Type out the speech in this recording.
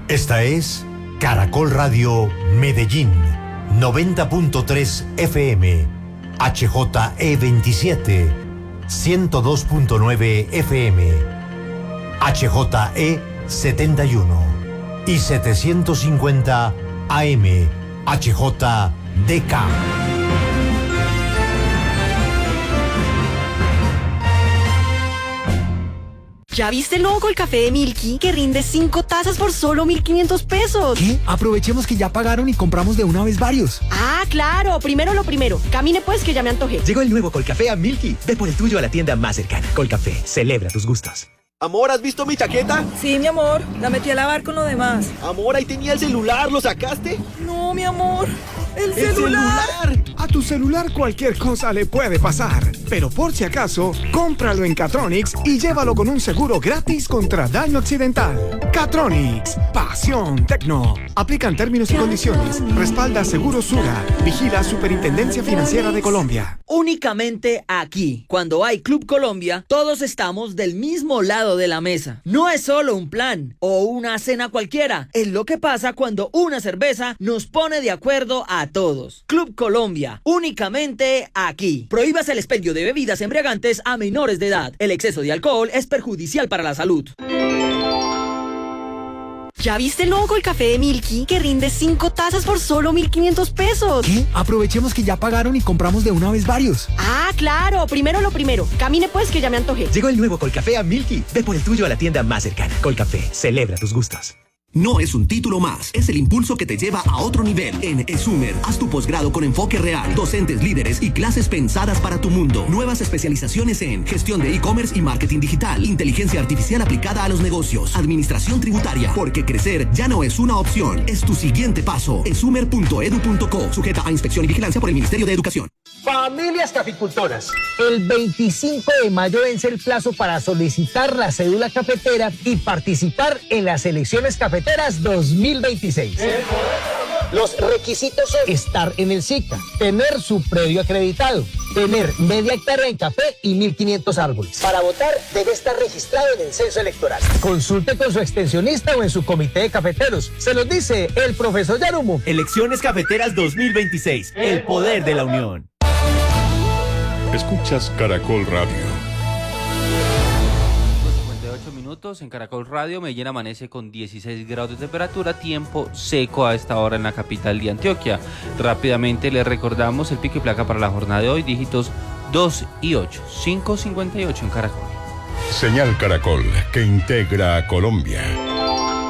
Esta es Caracol Radio Medellín, 90.3 FM, HJE27, 102.9 FM, HJE71 y 750 AM, HJDK. ¿Ya viste el nuevo Colcafé de Milky que rinde 5 tazas por solo 1.500 pesos? ¿Qué? Aprovechemos que ya pagaron y compramos de una vez varios. Ah, claro. Primero lo primero. Camine pues que ya me antojé. Llegó el nuevo Colcafé a Milky. Ve por el tuyo a la tienda más cercana. Colcafé, celebra tus gustos. Amor, ¿has visto mi chaqueta? Sí, mi amor, la metí a lavar con lo demás. Amor, ahí tenía el celular, ¿lo sacaste? No, mi amor, ¡el celular! A tu celular cualquier cosa le puede pasar, pero por si acaso, cómpralo en Catronics y llévalo con un seguro gratis contra daño accidental. Catronics, pasión tecno. Aplican términos y condiciones. Respalda Seguro Sura. Vigila Superintendencia Financiera de Colombia. Únicamente aquí, cuando hay Club Colombia, todos estamos del mismo lado de la mesa. No es solo un plan o una cena cualquiera, es lo que pasa cuando una cerveza nos pone de acuerdo a todos. Club Colombia, únicamente aquí. Prohíbas el expendio de bebidas embriagantes a menores de edad. El exceso de alcohol es perjudicial para la salud. ¿Ya viste el nuevo Colcafé de Milky que rinde 5 tazas por solo 1.500 pesos? ¿Qué? Aprovechemos que ya pagaron y compramos de una vez varios. Ah, claro. Primero lo primero. Camine pues que ya me antojé. Llegó el nuevo Colcafé a Milky. Ve por el tuyo a la tienda más cercana. Colcafé, celebra tus gustos. No es un título más, es el impulso que te lleva a otro nivel. En ESUMER, haz tu posgrado con enfoque real, docentes líderes y clases pensadas para tu mundo. Nuevas especializaciones en gestión de e-commerce y marketing digital, inteligencia artificial aplicada a los negocios, administración tributaria, porque crecer ya no es una opción, es tu siguiente paso. esumer.edu.co, sujeta a inspección y vigilancia por el Ministerio de Educación. Familias caficultoras, el 25 de mayo vence el plazo para solicitar la cédula cafetera y participar en las elecciones cafeteras 2026. Los requisitos son estar en el SICA, tener su predio acreditado, tener media hectárea en café y 1.500 árboles. Para votar debe estar registrado en el censo electoral. Consulte con su extensionista o en su comité de cafeteros. Se los dice el profesor Yarumo. Elecciones cafeteras 2026, el poder de la unión. Escuchas Caracol Radio. 58 minutos en Caracol Radio. Medellín amanece con 16 grados de temperatura, tiempo seco a esta hora en la capital de Antioquia. Rápidamente les recordamos el pico y placa para la jornada de hoy, dígitos 2 y 8, 558 en Caracol. Señal Caracol, que integra a Colombia.